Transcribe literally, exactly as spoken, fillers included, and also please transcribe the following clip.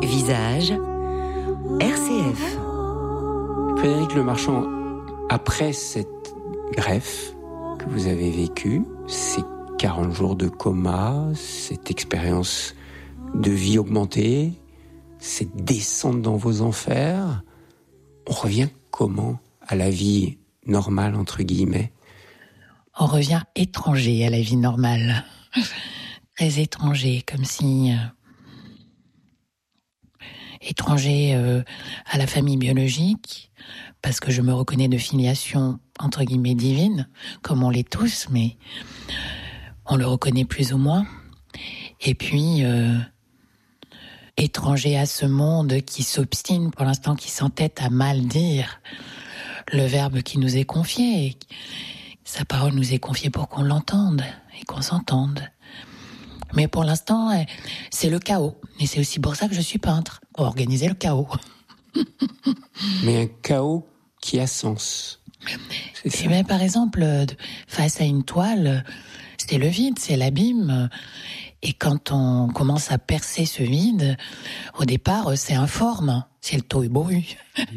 Visage R C F. Frédéric Lemarchand, après cette greffe que vous avez vécue, ces quarante jours de coma, cette expérience de vie augmentée, cette descente dans vos enfers, on revient comment à la vie normale, entre guillemets? On revient étranger à la vie normale. Très étranger, comme si... Euh, étranger euh, à la famille biologique, parce que je me reconnais de filiation, entre guillemets, divine, comme on l'est tous, mais on le reconnaît plus ou moins. Et puis, euh, étranger à ce monde qui s'obstine, pour l'instant, qui s'entête à mal dire le verbe qui nous est confié. Sa parole nous est confiée pour qu'on l'entende et qu'on s'entende. Mais pour l'instant, c'est le chaos. Et c'est aussi pour ça que je suis peintre, pour organiser le chaos. Mais un chaos qui a sens. C'est ça. Et bien, par exemple, face à une toile, c'est le vide, c'est l'abîme. Et quand on commence à percer ce vide, au départ, c'est informe, c'est le tohu-bohu.